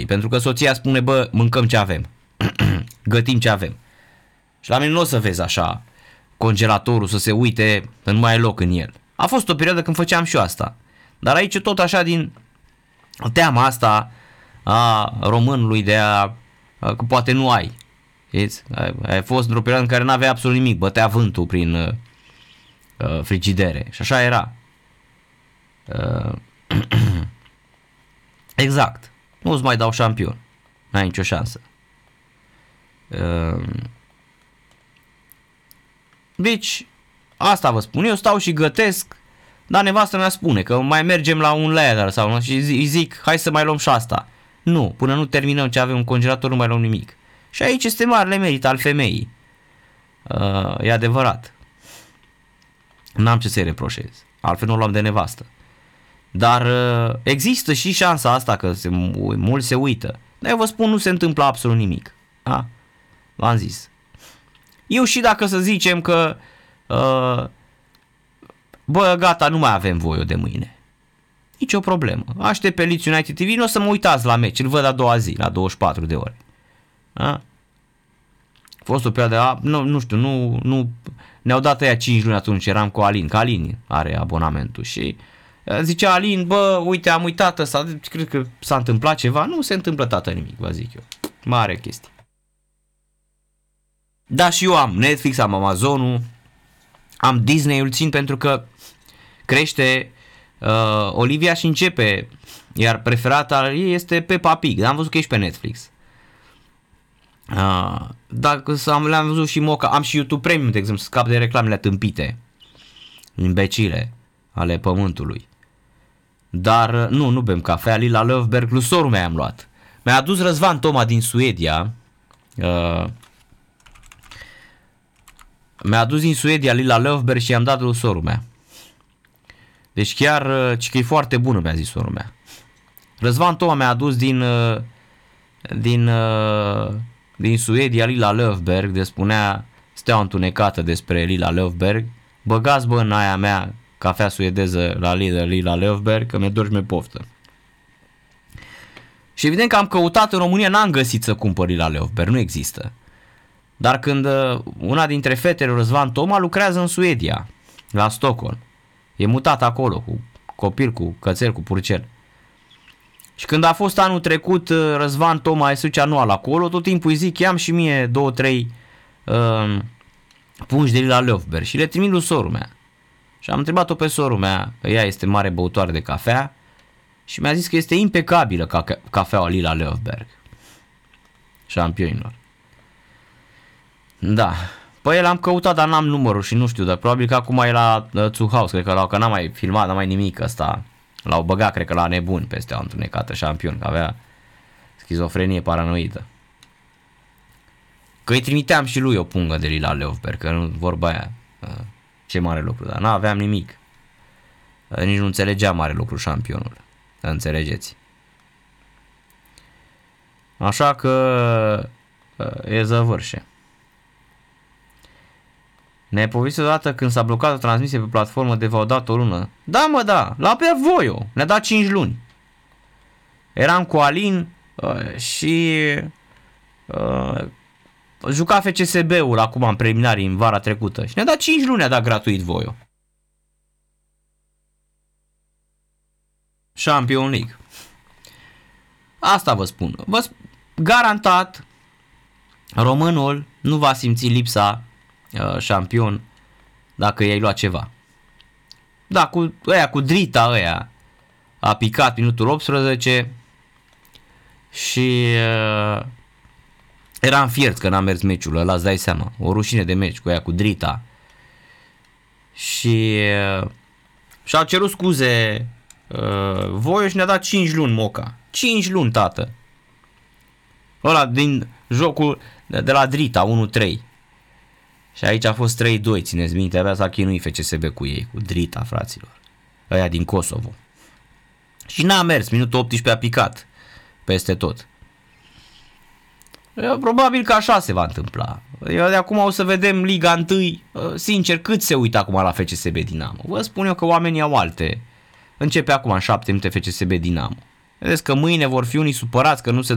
pentru că soția spune, bă, mâncăm ce avem, gătim ce avem. Și la mine nu o să vezi așa congelatorul să se uite, că nu mai e loc în el. A fost o perioadă când făceam și eu asta. Dar aici tot așa din teama asta a românului de a, că poate nu ai. Știți? Ai fost într-o perioadă în care nu avea absolut nimic, bătea vântul prin frigidere și așa era. Exact. Nu-ți mai dau șampion. N-ai nicio șansă. Deci, asta vă spun. Eu stau și gătesc, dar nevastă mea spune că mai mergem la un ladder sau și îi zic, hai să mai luăm și asta. Nu, până nu terminăm ce avem în congelator, nu mai luăm nimic. Și aici este marele merit al femeii. E adevărat. N-am ce să-i reproșez. Altfel nu o luam de nevastă. Dar există și șansa asta că mulți se uită. Dar eu vă spun, nu se întâmplă absolut nimic. Da? V-am zis. Eu și dacă să zicem că bă, gata, nu mai avem voie de mâine. Nici o problemă. Aștept pe Leeds United TV, nu o să mă uitați la meci, îl văd a doua zi, la 24 de ore. Da? A fost o perioadă, nu știu, nu ne-au dat ăia 5 luni atunci, eram cu Alin, că Alin are abonamentul și zicea Alin, bă, uite, am uitat ăsta, cred că s-a întâmplat ceva, nu se întâmplă tată nimic, vă zic eu. Mare chestie. Da, și eu am Netflix, am Amazonul, am Disney-ul, țin pentru că crește Olivia și începe, iar preferata ei este Peppa Pig, dar am văzut că ești pe Netflix. Dacă le-am văzut și Moca, am și YouTube Premium, de exemplu, să scap de reclamele tâmpite, imbecile ale pământului. Dar nu bem cafea, Lila Löfberg, lui sorul meu am luat. Mi-a adus Răzvan Toma din Suedia, mi-a adus din Suedia Lila Löfberg și i-am dat lui sorul mea. Deci chiar că e foarte bună, mi-a zis sorul mea. Răzvan Toma mi-a adus din Suedia Lila Löfberg, de spunea Steaua întunecată despre Lila Löfberg. Băgați, bă, în aia mea cafea suedeză la Lila Löfberg, că mi-e dor și mi-e poftă. Și evident că am căutat în România, n-am găsit să cumpăr Lila Löfberg, nu există. Dar când una dintre fetele, Răzvan Toma, lucrează în Suedia, la Stockholm, e mutat acolo cu copil, cu cățel, cu purcel. Și când a fost anul trecut Răzvan Toma Esuce anual acolo, tot timpul îi zic, i-am și mie 2-3 pungi de Lila Löfberg și le trimit lui sorul mea. Și am întrebat-o pe sorul mea, că ea este mare băutoare de cafea și mi-a zis că este impecabilă cafeaua Lila Löfberg. Șampionilor. Da. Păi l-am căutat, dar n-am numărul și nu știu, dar probabil că acum e la Zuhaus, cred că n-am mai filmat, n-am mai nimic ăsta. L-au băgat, cred că la nebuni peste o întunecată șampion, că avea schizofrenie paranoidă. Că îi trimiteam și lui o pungă de Lila Löfberg, că nu vorba aia, ce mare lucru, dar n-aveam nimic. Nici nu înțelegea mare lucru șampionul, înțelegeți. Așa că e zăvârșe. Ne-ai povestit odată când s-a blocat o transmisie pe platformă de v-au dat o lună. Da, mă, da, la pe Voio, ne-a dat 5 luni. Eram cu Alin și juca FCSB-ul acum în preliminarii în vara trecută și ne-a dat 5 luni, ne-a dat gratuit Voio. Champions League. Asta vă spun. Garantat românul nu va simți lipsa șampion dacă i-ai luat ceva. Da, cu drita ăia a picat minutul 18 și eram fiert că n-a mers meciul ăla, îți dai seama, o rușine de meci cu ea cu drita și și-au cerut scuze Voio și ne-a dat 5 luni Moca. 5 luni, tată. Ăla din jocul de la drita 1-3. Și aici a fost 3-2, țineți minte, avea s-a chinuit FCSB cu ei, cu drita, fraților. Ăia din Kosovo. Și n-a mers, minutul 18 a picat peste tot. Probabil că așa se va întâmpla. De acum o să vedem Liga 1, sincer, cât se uită acum la FCSB Dinamo. Vă spun eu că oamenii au alte. Începe acum în 7 minute FCSB Dinamo. Vedeți că mâine vor fi unii supărați că nu se